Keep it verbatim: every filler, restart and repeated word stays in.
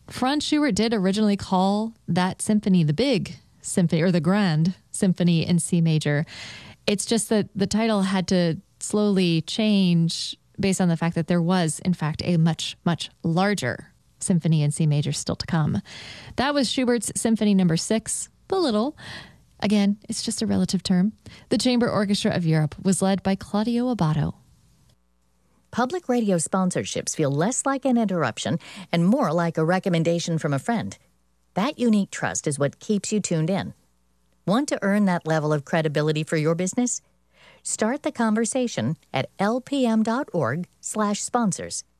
Franz Schubert did originally call that symphony the Big Symphony, or the Grand Symphony in C major. It's just that the title had to slowly change based on the fact that there was, in fact, a much, much larger symphony in C major still to come. That was Schubert's Symphony Number Six, the Little. Again, it's just a relative term. The Chamber Orchestra of Europe was led by Claudio Abbado. Public radio sponsorships feel less like an interruption and more like a recommendation from a friend. That unique trust is what keeps you tuned in. Want to earn that level of credibility for your business? Start the conversation at lpm.org slash sponsors.